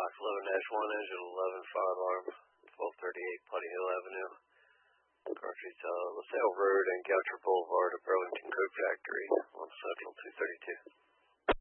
Box 11-1, engine 11, fire alarm, 1238 Putty Hill Avenue, Cartridge, LaSalle Road and Goucher Boulevard of Burlington Coat Factory on Central 232.